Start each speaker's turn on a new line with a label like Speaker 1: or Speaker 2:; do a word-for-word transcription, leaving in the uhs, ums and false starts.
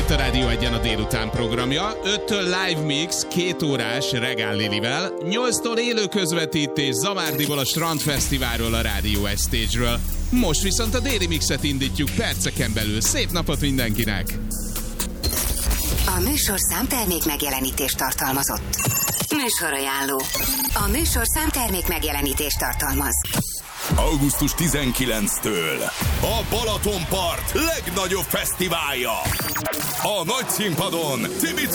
Speaker 1: itt a Rádió Egyen a délután programja. öttől live mix, két órás Regál Lilivel, nyolctól élő közvetítés Zamárdiból a Strandfesztiválról, a Rádió egy Stage-ről. Most viszont a déli mixet indítjuk perceken belül. Szép napot mindenkinek!
Speaker 2: A műsor számtermék megjelenítést tartalmazott. Műsorajánló. A műsor számtermék megjelenítést tartalmaz.
Speaker 3: augusztus tizenkilencedikétől a Balatonpart legnagyobb fesztiválja. A nagy színpadon Cimic